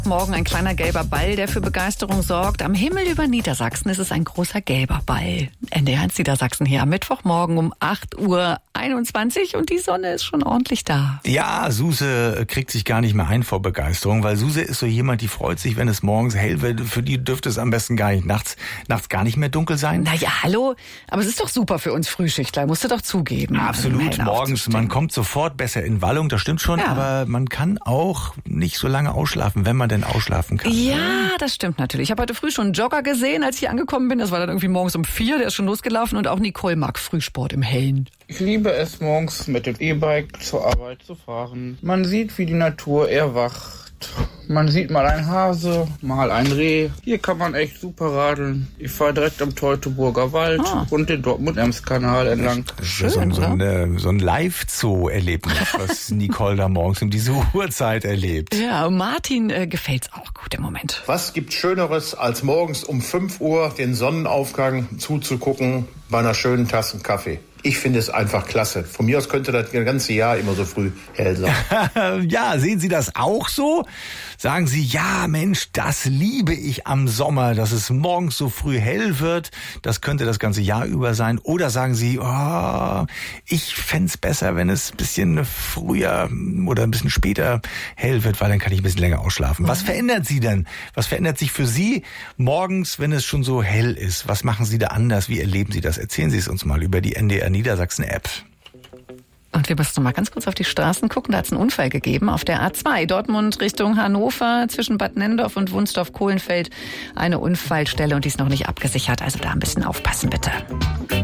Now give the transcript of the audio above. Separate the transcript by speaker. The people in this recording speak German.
Speaker 1: Morgen ein kleiner gelber Ball, der für Begeisterung sorgt. Am Himmel über Niedersachsen ist es ein großer gelber Ball. NDR1 Niedersachsen hier am Mittwochmorgen um 8:21 Uhr und die Sonne ist schon ordentlich da.
Speaker 2: Ja, Suse kriegt sich gar nicht mehr ein vor Begeisterung, weil Suse ist so jemand, die freut sich, wenn es morgens hell wird. Für die dürfte es am besten gar nicht nachts gar nicht mehr dunkel sein.
Speaker 1: Na ja, hallo, aber es ist doch super für uns Frühschichtler, musst du doch zugeben.
Speaker 2: Absolut, morgens, man kommt sofort besser in Wallung, das stimmt schon, aber man kann auch nicht so lange ausschlafen, wenn man denn ausschlafen kann.
Speaker 1: Ja, das stimmt natürlich. Ich habe heute früh schon einen Jogger gesehen, als ich hier angekommen bin. Das war dann irgendwie morgens um 4, der ist schon losgelaufen. Und auch Nicole mag Frühsport im Hellen.
Speaker 3: Ich liebe es, morgens mit dem E-Bike zur Arbeit zu fahren. Man sieht, wie die Natur erwacht. Man sieht mal einen Hase, mal ein Reh. Hier kann man echt super radeln. Ich fahre direkt am Teutoburger Wald und den Dortmund-Ems-Kanal entlang.
Speaker 2: Schön, so ein Live-Zoo-Erlebnis, was Nicole da morgens um diese Uhrzeit erlebt.
Speaker 1: Ja, Martin gefällt's auch gut im Moment.
Speaker 4: Was gibt Schöneres, als morgens um 5 Uhr den Sonnenaufgang zuzugucken bei einer schönen Tasse Kaffee? Ich finde es einfach klasse. Von mir aus könnte das ganze Jahr immer so früh hell sein.
Speaker 2: Ja, sehen Sie das auch so? Sagen Sie, ja Mensch, das liebe ich am Sommer, dass es morgens so früh hell wird. Das könnte das ganze Jahr über sein. Oder sagen Sie, ich fänd's besser, wenn es ein bisschen früher oder ein bisschen später hell wird, weil dann kann ich ein bisschen länger ausschlafen. Was verändert Sie denn? Was verändert sich für Sie morgens, wenn es schon so hell ist? Was machen Sie da anders? Wie erleben Sie das? Erzählen Sie es uns mal über die NDR Niedersachsen App.
Speaker 1: Und wir müssen mal ganz kurz auf die Straßen gucken. Da hat es einen Unfall gegeben auf der A2. Dortmund Richtung Hannover zwischen Bad Nenndorf und Wunsdorf-Kohlenfeld. Eine Unfallstelle und die ist noch nicht abgesichert. Also da ein bisschen aufpassen bitte.